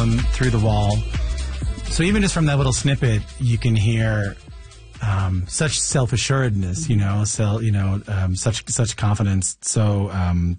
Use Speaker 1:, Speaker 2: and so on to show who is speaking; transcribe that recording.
Speaker 1: microphone through the wall. So even just from that little snippet, you can hear such self-assuredness, such confidence. So